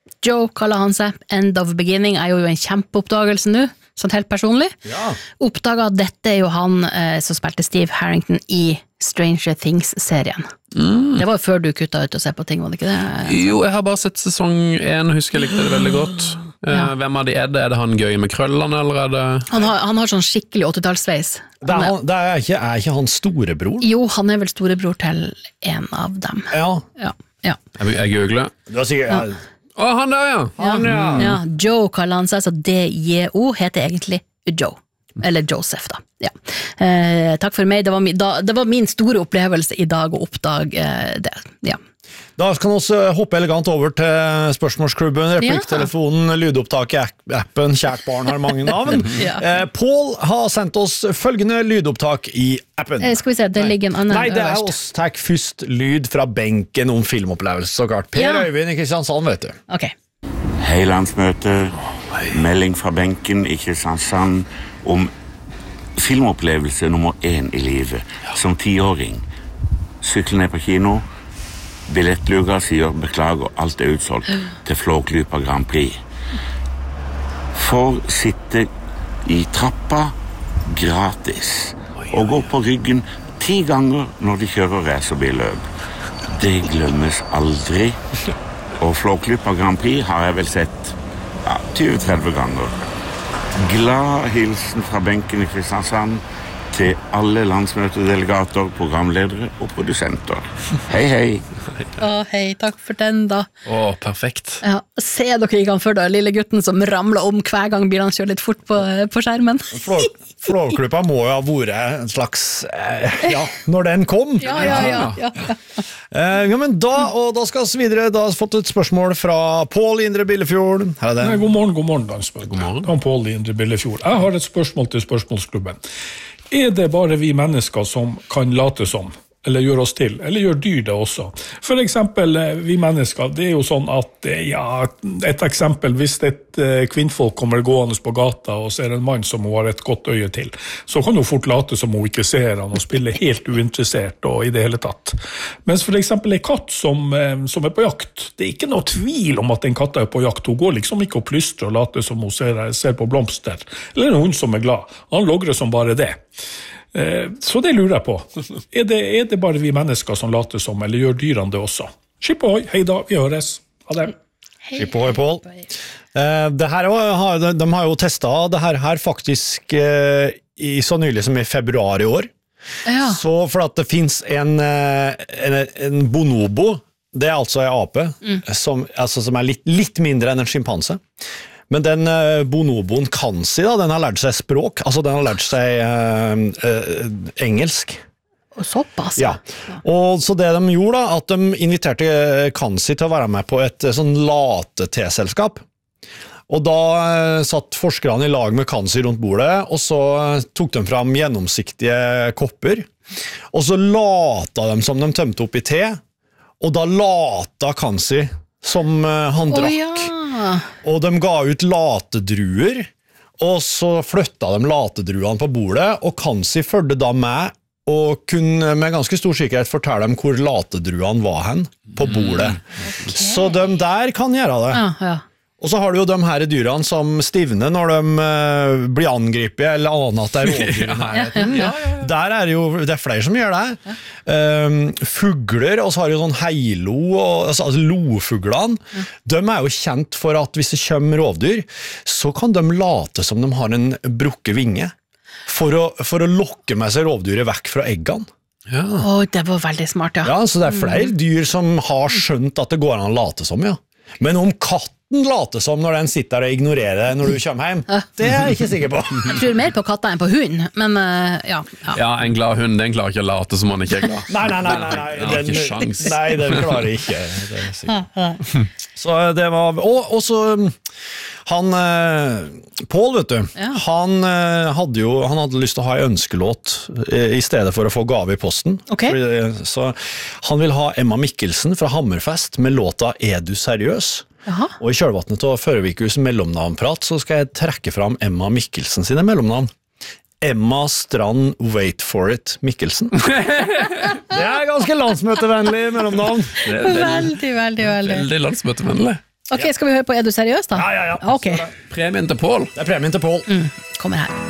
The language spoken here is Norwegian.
Joe kaller han seg. End of Beginning jo en kjempeoppdagelse nå, sånn helt personlig. Ja. Oppdaget at dette jo han som spilte Steve Harrington i Stranger Things-serien. Det var jo før du kuttet ut og se på ting, var det ikke det? Jo, jeg har bare sett sesong 1, husker jeg likte det veldig godt. Hvem av de det? Er det han gøy med krøllene, eller er det... Han har sånn skikkelig 80-tallsveis. Det er ikke han storebror? Jo, han vel storebror til en av dem. Ja. Jeg googler. Du har sikkert... Han der, ja! Ja, Joe kaller han seg, så D-J-O heter egentlig Joe. Eller Joseph da, ja. Takk for meg, det var min store opplevelse i dag å oppdage det, ja. Da kan vi også hoppe elegant over til spørsmålsklubben, replikktelefonen, lydopptak-appen, kjært barn har mange navn. Paul har sendt oss følgende lydopptak i appen. Skal vi se, det ligger en annen Nei, det oss. Takk først lyd fra benken om filmopplevelse, så klart. Per Øyvind i Kristiansand, vet du. Ok. Hei landsmøte, melding fra benken i Kristiansand om filmopplevelse nummer 1 i livet, som 10-åring. Sykler ned på kino, billettluga sier beklager, alt utsolgt til Flåklypa Grand Prix. Får sitte i trappa gratis og gå på ryggen 10 ganger når de kjører racerbilløp. Det glemmes aldri. Og Flåklypa Grand Prix har jeg vel sett 20-30 ganger. Glad hilsen fra benken i Kristiansand til alle landsmøtedelegater, programledere og produsenter. Hei, hei. Hei, takk for den da. Perfekt. Ja, ser dere ikke han før da, lille gutten som ramler om hver gang bilen kjører litt fort på skjermen? Flåklippa må jo ha vært en slags, når den kom. Ja. Men da skal vi videre, da har vi fått et spørsmål fra Paul Indre Billefjord. Her det. Nei, god morgen, Dansberg. God morgen. Han Paul Indre Billefjord. Jeg har et spørsmål til spørsmålsklubben. Det bare vi mennesker som kan late som, eller gjør oss til, eller gjør dyr det også? For eksempel, vi mennesker, det jo sånn at, et eksempel, hvis et kvinnfolk kommer gående på gata og ser en mann som hun har et godt øye til, så kan hun fort late som hun ikke ser han og spille helt uinteressert og i det hele tatt. Mens for eksempel en katt som på jakt, det ikke noe tvil om at en katt på jakt, hun går liksom ikke og plystrer og later som hun ser på blomster, eller en hund som glad, han logrer som bare det. Så det lurer jeg på. Det bare vi mennesker som later som, eller gjør dyrene det også? Skip ohoi, hei da, vi høres. Ha det. Skip ohoi, Paul. De har jo testet det her faktisk så nylig som i februar i år. Så for at det finnes en bonobo, det altså en ape, som litt mindre enn en schimpanse. Men den bonoboen Kansi da, den har lært seg språk, altså den har lært seg engelsk. Såpass? Ja, og så det de gjorde da, at de inviterte Kansi til å være med på et sånn late-te-selskap. Og da satt forskerne i lag med Kansi rundt bordet, og så tok de fram gjennomsiktige kopper, og så lata de som de tømte opp i te, og da lata Kansi som han drakk. Og de ga ut latedruer, og så flytta de latedruene på bordet, og Kansi følte da med, og kunne med ganske stor sikkerhet fortelle dem hvor latedruene var hen på bordet. Så de der kan gjøre det. Og så har du jo de her dyrene som stivner når de blir angripet, eller aner at det rovdyr i nærheten. Der det flere som gjør det. Fugler, og så har du sånn heilo, altså lofuglene. De jo kjent for at hvis det kommer rovdyr, så kan de late som de har en brukket vinge, for å lokke med seg rovdyret vekk fra eggene. Det var veldig smart, Ja, så det flere dyr som har skjønt at det går an å late som, Men om katten later som når den sitter og ignorerer når du kommer hjem, det jeg ikke sikker på. Jeg tror mer på katta enn på hund, men ja. Ja, en glad hund, den klarer ikke å late som han ikke glad. Nei, den klarer ikke. Så det var, og så han, Paul, vet du, han hadde lyst til å ha en ønskelåt i stedet for å få gave i posten. Så han vil ha Emma Mikkelsen fra Hammerfest med låta du seriøs? Og i kjølvattnet til Førevikhus mellomnavnprat så skal jeg trekke fram Emma Mikkelsen sine mellomnavn. Emma Strand Wait for it Mikkelsen. Det ganske landsmøtevennlig mellomnavn. Veldig Veldig landsmøtevennlig. Ok, skal vi høre på Er du seriøs da? Ja. Ok. Premien til Pål. Det premien til Pål. Kommer her.